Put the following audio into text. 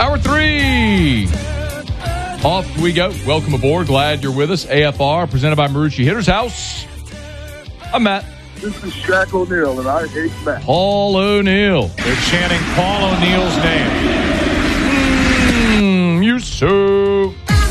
Hour 3. Off we go. Welcome aboard. Glad you're with us. AFR, presented by Marucci Hitter's House. I'm Matt. This is Shaq O'Neal, and I hate Matt. Paul O'Neal. They're chanting Paul O'Neal's name. You sir.